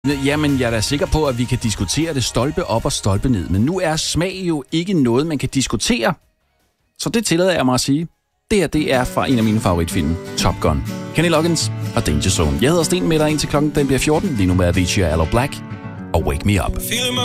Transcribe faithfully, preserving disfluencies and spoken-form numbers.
Jamen, jeg er da sikker på, at vi kan diskutere det stolpe op og stolpe ned. Men nu er smag jo ikke noget, man kan diskutere. Så det tillader jeg mig at sige. Det her, det er fra en af mine favoritfilm, Top Gun. Kenny Loggins og Danger Zone. Jeg hedder Sten med dig indtil klokken den bliver fjorten. Lige nu med Avicii og Aloe Black og Wake Me Up.